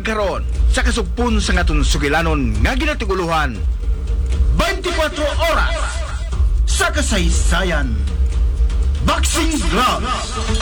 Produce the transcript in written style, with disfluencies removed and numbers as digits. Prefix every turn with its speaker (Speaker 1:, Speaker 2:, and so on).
Speaker 1: karon sa kasugpon sa ngaton sugilanon nga ginatiguluhan 24 oras sa kasaysayan. Boxing Gloves.